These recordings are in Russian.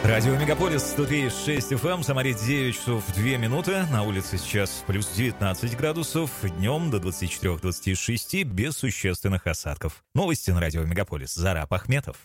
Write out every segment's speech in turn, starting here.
Радио Мегаполис 103.6 FM, Самаре 9 часов 2 минуты. На улице сейчас плюс 19 градусов, днем до 24-26 без существенных осадков. Новости на Радио Мегаполис. Зараб Ахметов.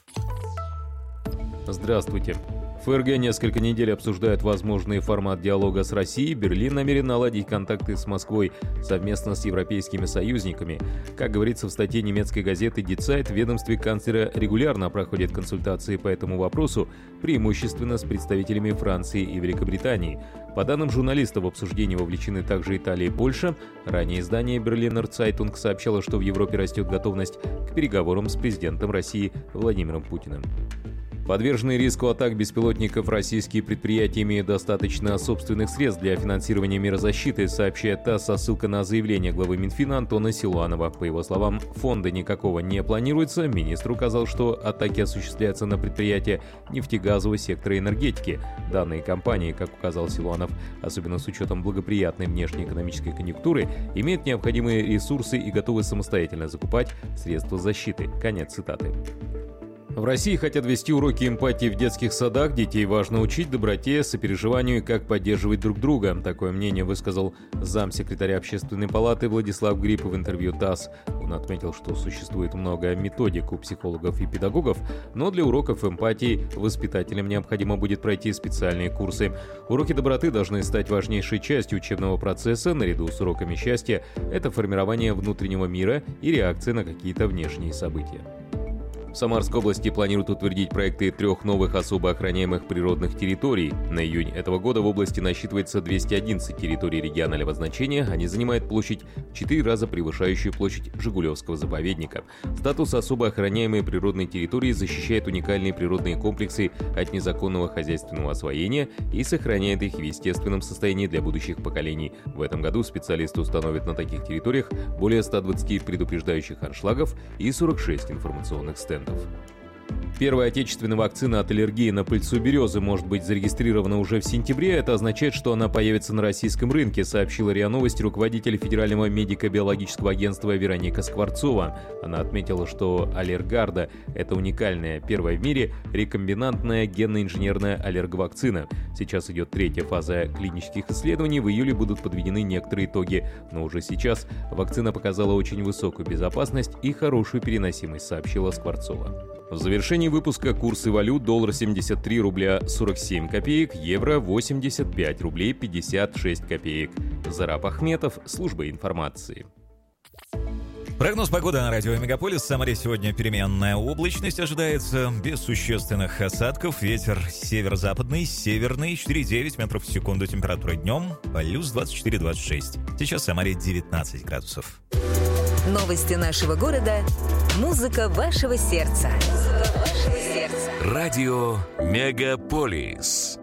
Здравствуйте. ФРГ несколько недель обсуждают возможный формат диалога с Россией. Берлин намерен наладить контакты с Москвой совместно с европейскими союзниками. Как говорится в статье немецкой газеты Die Zeit, в ведомстве канцлера регулярно проходят консультации по этому вопросу, преимущественно с представителями Франции и Великобритании. По данным журналистов, в обсуждении вовлечены также Италия и Польша. Ранее издание Berliner Zeitung сообщало, что в Европе растет готовность к переговорам с президентом России Владимиром Путиным. Подверженные риску атак беспилотников российские предприятия имеют достаточно собственных средств для финансирования мер защиты, сообщает ТАСС со ссылкой на заявление главы Минфина Антона Силуанова. По его словам, фонда никакого не планируется. Министр указал, что атаки осуществляются на предприятия нефтегазового сектора и энергетики. Данные компании, как указал Силуанов, особенно с учетом благоприятной внешнеэкономической конъюнктуры, имеют необходимые ресурсы и готовы самостоятельно закупать средства защиты. Конец цитаты. В России хотят ввести уроки эмпатии в детских садах. Детей важно учить доброте, сопереживанию и как поддерживать друг друга. Такое мнение высказал замсекретаря Общественной палаты Владислав Грипп в интервью ТАСС. Он отметил, что существует много методик у психологов и педагогов, но для уроков эмпатии воспитателям необходимо будет пройти специальные курсы. Уроки доброты должны стать важнейшей частью учебного процесса. Наряду с уроками счастья – это формирование внутреннего мира и реакция на какие-то внешние события. В Самарской области планируют утвердить проекты 3 новых особо охраняемых природных территорий. На июнь этого года в области насчитывается 211 территорий регионального значения. Они занимают площадь в 4 раза превышающую площадь Жигулевского заповедника. Статус особо охраняемой природной территории защищает уникальные природные комплексы от незаконного хозяйственного освоения и сохраняет их в естественном состоянии для будущих поколений. В этом году специалисты установят на таких территориях более 120 предупреждающих аншлагов и 46 информационных стендов. Первая отечественная вакцина от аллергии на пыльцу березы может быть зарегистрирована уже в сентябре. Это означает, что она появится на российском рынке, сообщила РИА Новости руководитель Федерального медико-биологического агентства Вероника Скворцова. Она отметила, что Аллергарда – это уникальная, первая в мире рекомбинантная генно-инженерная аллерговакцина. Сейчас идет 3-я фаза клинических исследований. В июле будут подведены некоторые итоги. Но уже сейчас вакцина показала очень высокую безопасность и хорошую переносимость, сообщила Скворцова. В завершении выпуска курсы валют: доллар 73 рубля 47 копеек, евро 85 рублей 56 копеек. Зараб Ахметов, служба информации. Прогноз погоды на радио Мегаполис. В Самаре сегодня переменная облачность ожидается, без существенных осадков. Ветер северо-западный, северный, 4,9 метров в секунду. Температура днем плюс 24-26. Сейчас в Самаре 19 градусов. Новости нашего города. Музыка вашего сердца. Радио Мегаполис.